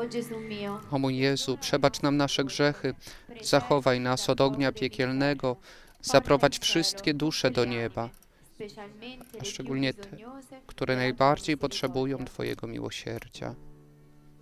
Gesù mio, O mój Jezu, przebacz nam nasze grzechy, zachowaj nas od ognia piekielnego, zaprowadź wszystkie dusze do nieba, specialmente a le più szczególnie te, bisognose które della tua najbardziej misericordia. potrzebują Twojego miłosierdzia.